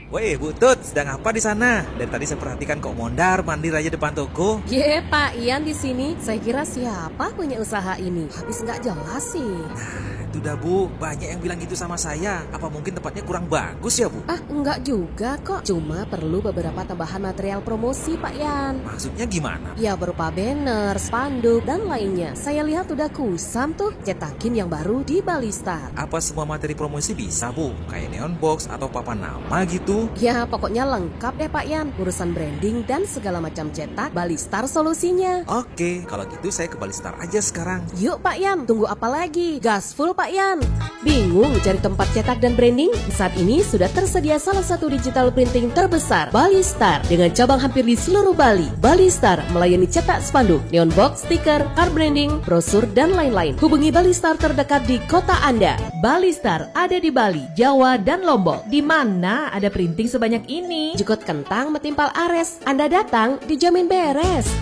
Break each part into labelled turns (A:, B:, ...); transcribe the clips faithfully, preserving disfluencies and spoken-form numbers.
A: Woi, Bu Tut, sedang apa di sana? Dari tadi saya perhatikan kok mondar mandir aja depan toko.
B: Ye, Pak Ian di sini. Saya kira siapa punya usaha ini? Habis nggak jelas sih.
A: Itu dah Bu, banyak yang bilang gitu sama saya. Apa mungkin tempatnya kurang bagus ya Bu?
B: Ah, enggak juga kok. Cuma perlu beberapa tambahan material promosi, Pak Ian.
A: Maksudnya gimana?
B: Ya berupa banner, spanduk, dan lainnya. Saya lihat udah kusam tuh cetakin yang baru di Balistar.
A: Apa semua materi promosi bisa Bu? Kayak neon box atau papan nama gitu?
B: Ya pokoknya lengkap deh Pak Ian. Urusan branding dan segala macam cetak, Balistar solusinya.
A: Oke, kalau gitu saya ke Balistar aja sekarang.
B: Yuk Pak Ian, tunggu apa lagi? Gas full Pak Ian. Bingung cari tempat cetak dan branding? Saat ini sudah tersedia salah satu digital printing terbesar, Balistar, dengan cabang hampir di seluruh Bali. Balistar melayani cetak spanduk, neon box, stiker, card branding, brosur, dan lain-lain. Hubungi Balistar terdekat di kota Anda.
C: Balistar ada di Bali, Jawa, dan Lombok. Di mana ada printing sebanyak ini?
B: Jukut kentang metimpal ares. Anda datang dijamin beres.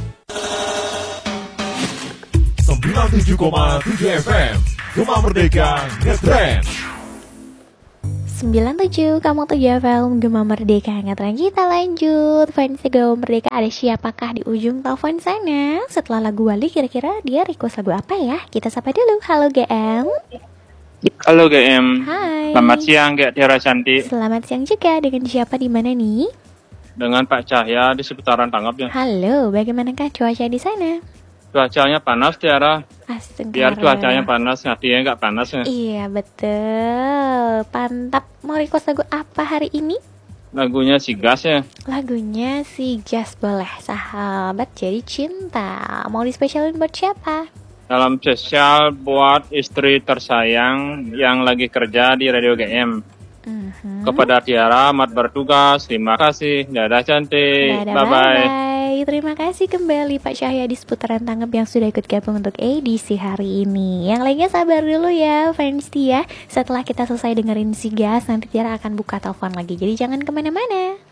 D: sembilan puluh tujuh koma tujuh F M Gema Merdeka Ngetrend.
E: sembilan puluh tujuh koma tujuh F M Gema Merdeka Ngetrend. Kita lanjut. Fans Gema Merdeka, ada siapakah di ujung telepon sana? Setelah lagu Wali, kira-kira dia request lagu apa ya? Kita sapa dulu. Halo G M.
F: Halo G M.
E: Hai.
F: Selamat siang Kak Tiara Cantik.
E: Selamat siang juga. Dengan siapa di mana nih?
F: Dengan Pak Cahya di seputaran Tanggap ya.
E: Halo, bagaimanakah cuaca di sana?
F: Cuacanya panas Tiara.
E: Astaga.
F: Biar cuacanya panas, hatinya nggak panas ya.
E: Iya betul. Pantap. Mau request lagu apa hari ini?
F: Lagunya si Gas ya.
E: Lagunya si Gas boleh. Sahabat jadi cinta. Mau dispesialin buat siapa?
F: Salam spesial buat istri tersayang yang lagi kerja di Radio G M.
E: Mm-hmm.
F: Kepada Tiara, amat bertugas. Terima kasih. Dadah cantik.
E: Dadah,
F: bye bye.
E: bye. Terima kasih kembali Pak Cahya di seputaran Tanggap yang sudah ikut gabung untuk edisi hari ini. Yang lainnya sabar dulu ya fans Tia. Setelah kita selesai dengerin si Gas, nanti Tiara akan buka telepon lagi. Jadi jangan kemana-mana.